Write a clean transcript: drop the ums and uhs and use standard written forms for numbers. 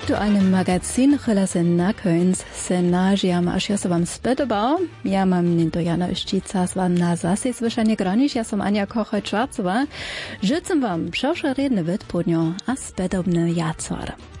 Aktualny magazyn chylase na końc se nažiam, až ja som vám spedobal. Ja mám to Jana Štica s vám na zase slyšanie graniš. Ja som Ania Kocha-Čvarcová. Žicem vám všauša redne vedpodňo a spedobne jacor.